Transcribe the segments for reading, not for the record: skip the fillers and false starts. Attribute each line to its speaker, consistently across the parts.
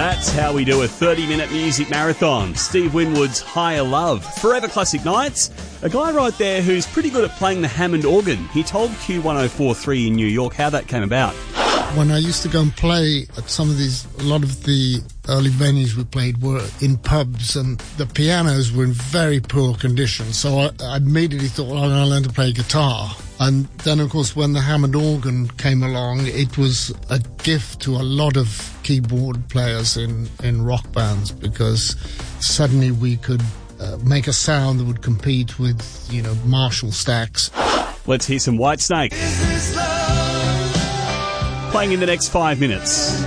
Speaker 1: That's how we do a 30-minute music marathon. Steve Winwood's Higher Love. Forever Classic Nights. A guy right there who's pretty good at playing the Hammond organ. He told Q1043 in New York how that came about.
Speaker 2: When I used to go and play at a lot of the early venues we played were in pubs, and the pianos were in very poor condition. So I immediately thought, well, I'm going to learn to play guitar. And then, of course, when the Hammond organ came along, it was a gift to a lot of keyboard players in rock bands, because suddenly we could make a sound that would compete with, Marshall stacks.
Speaker 1: Let's hear some Whitesnake. Playing in the next 5 minutes.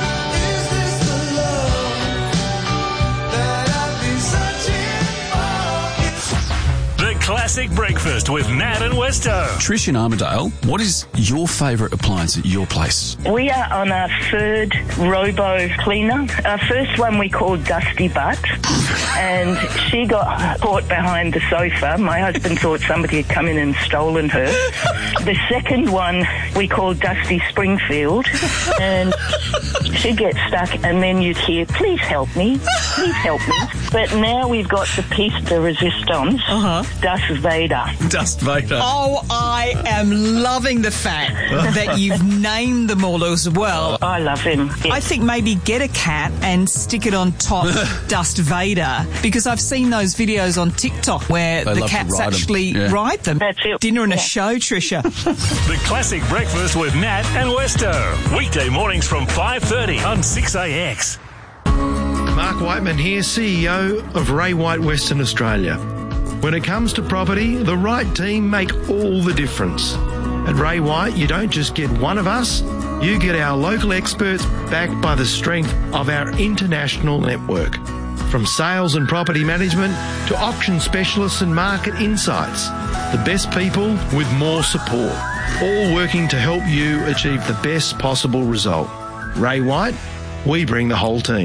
Speaker 3: Classic Breakfast with Nat and Westo.
Speaker 4: Trish in Armidale, what is your favourite appliance at your place?
Speaker 5: We are on our third robo cleaner. Our first one we called Dusty Butt, and she got caught behind the sofa. My husband thought somebody had come in and stolen her. The second one we called Dusty Springfield, and she'd get stuck, and then you'd hear, please help me, please help me. But now we've got the piece de resistance, Dust Vader.
Speaker 4: Dust Vader.
Speaker 6: Oh, I am loving the fact that you've named them all as well.
Speaker 5: I love him. Yes.
Speaker 6: I think maybe get a cat and stick it on top Dust Vader, because I've seen those videos on TikTok where
Speaker 4: They
Speaker 6: the
Speaker 4: love to
Speaker 6: cats
Speaker 4: ride 'em.
Speaker 6: actually
Speaker 4: Yeah.
Speaker 6: ride them.
Speaker 5: That's it.
Speaker 6: Dinner and a
Speaker 5: Yeah.
Speaker 6: show, Trisha.
Speaker 3: The Classic Breakfast with Nat and Westo. Weekday mornings from 5:30 on 6AX.
Speaker 7: Mark Whiteman here, CEO of Ray White Western Australia. When it comes to property, the right team make all the difference. At Ray White, you don't just get one of us, you get our local experts backed by the strength of our international network. From sales and property management to auction specialists and market insights, the best people with more support, all working to help you achieve the best possible result. Ray White, we bring the whole team.